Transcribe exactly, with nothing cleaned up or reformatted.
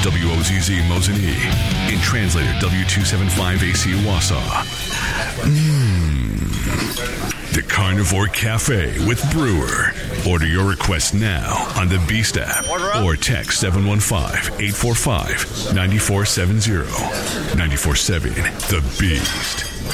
W O Z Z Mosinee. In translator W two seventy-five A C Wausau. Mmm. The Carnivore Cafe with Brewer. Order your request now on the Beast app or text seven one five, eight four five, nine four seven zero. nine four seven, The Beast.